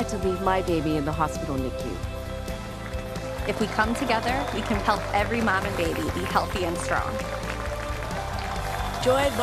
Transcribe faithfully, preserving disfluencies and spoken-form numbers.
had to leave my baby in the hospital N I C U. If we come together, we can help every mom and baby be healthy and strong. Joy